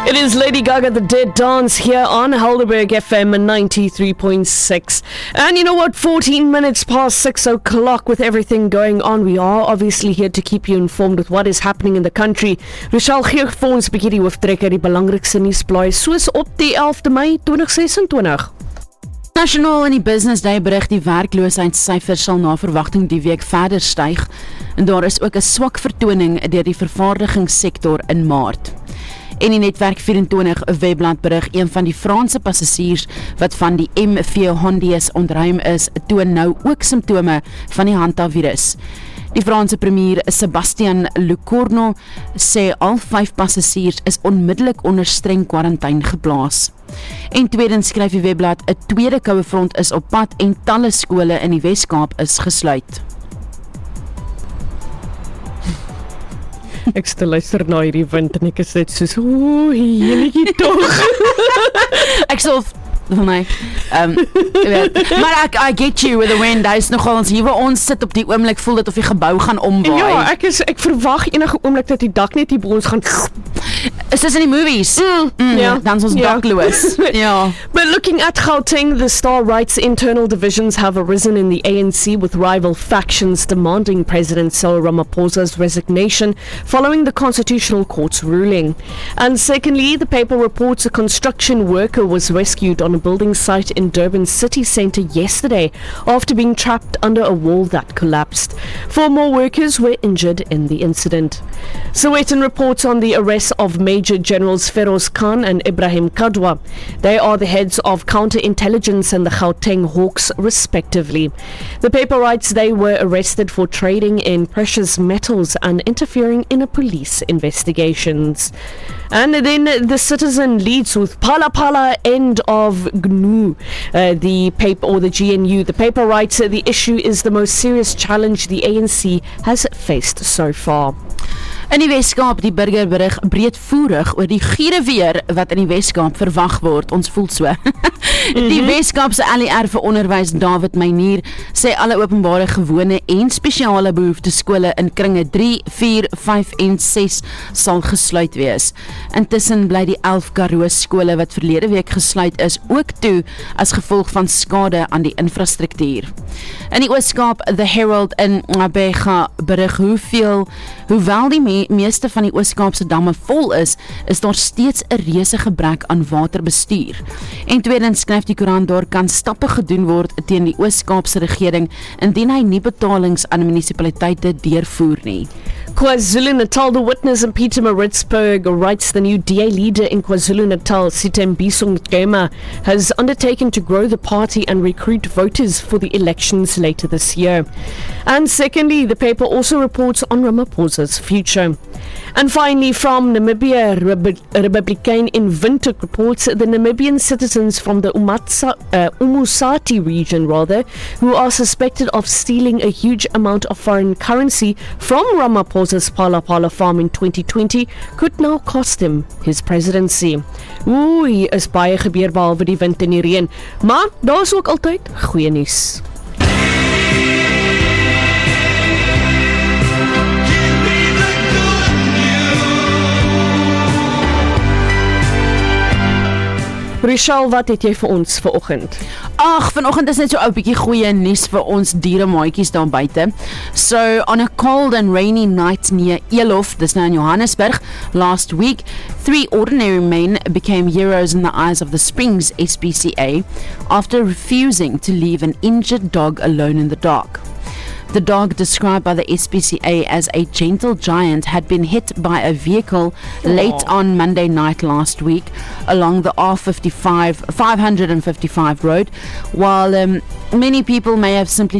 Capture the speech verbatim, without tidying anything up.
It is Lady Gaga, The Dead Dance, here on Helderberg F M ninety-three point six. And you know what, fourteen minutes past six o'clock with everything going on. We are obviously here to keep you informed with what is happening in the country. Rochelle gee vir ons 'n bietjie die hooftrekker, die belangrikste nuusblaai, soos op die elfde Mei twintig sesentwintig. Nasionaal in die Business Day berig die werkloosheidssyfers sal na verwagting die week verder styg en daar is ook 'n swak vertoning deur die vervaardigingssektor in Maart. En die Netwerk vyf en twintig 'n webblad berig een van die Franse passasiers wat van die M V Hondius ontruim is, toon nou ook simptome van die Hantavirus. Die Franse premier Sébastien Lecornu sê al vyf passasiers is onmiddellik onder streng kwarantyne geplaas. En tweedens skryf die webblad 'n tweede koue front is op pad en talle skole in die Wes-Kaap is gesluit. Ek stel luister na hierdie wind en ek is net soos, oeh, heerlikie toch. Ek sal vir my, um, maar ek, I get you with the wind, daar is nogal ons hier waar ons sit op die oomblik, voel dit of die gebou gaan omwaai. Ja, ek, is, ek verwag enige oomblik dat die dak net hier by ons gaan. Is this in die movies? Mm, mm, yeah. Dan is ons yeah. dakloos. Yeah. But looking at Gauteng, the Star writes internal divisions have arisen in the A N C with rival factions demanding President Cyril Ramaphosa's resignation following the Constitutional Court's ruling. And secondly, the paper reports a construction worker was rescued on a building site in Durban city centre yesterday after being trapped under a wall that collapsed. Four more workers were injured in the incident. Sowetan reports on the arrest of Major Generals Feroz Khan and Ibrahim Kadwa. They are the heads of counterintelligence and the Gauteng Hawks respectively. The paper writes they were arrested for trading in precious metals and interfering in a police investigations. And then the Citizen leads with Phala Phala end of G N U, uh, the paper or the G N U. The paper writes uh, the issue is the most serious challenge the A N C has faced so far. In die Wes-Kaap, die burger berig breedvoerig oor die giere weer wat in die Wes-Kaap verwag word. Ons voel so. Mm-hmm. Die Wes-Kaapse L E R vir onderwys David Meinier sê alle openbare gewone en spesiale behoefte skole in kringe drie, vier, vyf en ses sal gesluit wees. Intussen bly die elf Karoo skole wat verlede week gesluit is ook toe as gevolg van skade aan die infrastruktuur. In die Oos-Kaap, The Herald in Ngabega berig hoeveel, hoewel die me meeste van die Oos-Kaapse damme vol is, is daar steeds 'n reuse gebrek aan waterbestuur. En tweedens skryf die koerant daar kan stappe gedoen word teen die Oos-Kaapse regering indien hy nie betalings aan munisipaliteite deurvoer nie. KwaZulu-Natal, the witness in Peter Maritzburg writes the new D A leader in KwaZulu-Natal, Sitembiso Mgema, has undertaken to grow the party and recruit voters for the elections later this year. And secondly, the paper also reports on Ramaphosa's future. And finally, from Namibia, Reb- Republican in Windhoek reports the Namibian citizens from the Umatsa, uh, Umusati region, rather, who are suspected of stealing a huge amount of foreign currency from Ramaphosa's Phala Phala farm in twenty twenty, could now cost him his presidency. Oei, is baie gebeur behalwe die wind en die reën, maar daar is ook altyd goeie nuus. Richelle, wat het jy vir ons vanoggend? Ag, vanoggend is net so 'n bietjie goeie nuus vir ons dieremaatjies daar buite. So, on a cold and rainy night near Elof, dis nou in Johannesburg, last week, three ordinary men became heroes in the eyes of the Springs S P C A after refusing to leave an injured dog alone in the dark. The dog, described by the S P C A as a gentle giant, had been hit by a vehicle late on Monday night last week along the R fifty-five, five fifty-five road, while um, many people may have simply